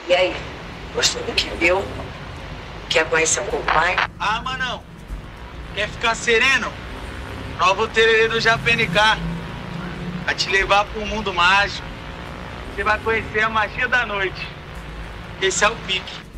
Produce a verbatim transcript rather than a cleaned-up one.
E aí? Gostou do que viu? Quer conhecer um pouco mais? Ah, Manão. Quer ficar sereno? Novo tererê do Japenicá. Vai te levar pro mundo mágico. Você vai conhecer a magia da noite. Esse é o pique.